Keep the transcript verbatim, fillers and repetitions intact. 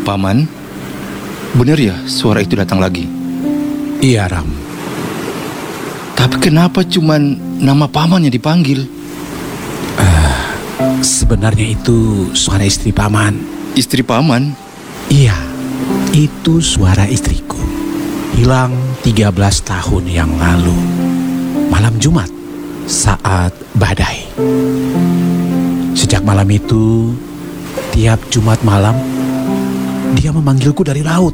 Paman, benar ya suara itu datang lagi? Iya, Ram. Tapi kenapa cuman nama Paman yang dipanggil? Sebenarnya itu suara istri Paman. Istri Paman? Iya, itu suara istriku. Hilang tiga belas tahun yang lalu. Malam Jumat, saat badai. Sejak malam itu, tiap Jumat malam, dia memanggilku dari laut.